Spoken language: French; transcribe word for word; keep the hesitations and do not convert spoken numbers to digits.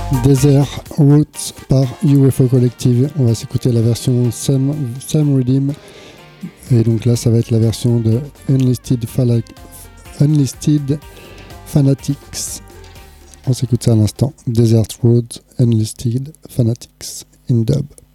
Desert Roots par U F O Collective. On va s'écouter la version Sam, Sam Redeem. Et donc là, ça va être la version de Unlisted, Fala- Unlisted Fanatics. On s'écoute ça à l'instant. Desert Roots, Unlisted Fanatics in dub.